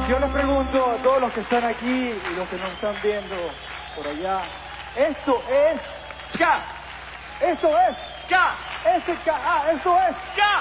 Yo les pregunto a todos los que están aquí y los que nos están viendo por allá, ¿esto es Ska. Esto es Ska. SKA, esto es Ska.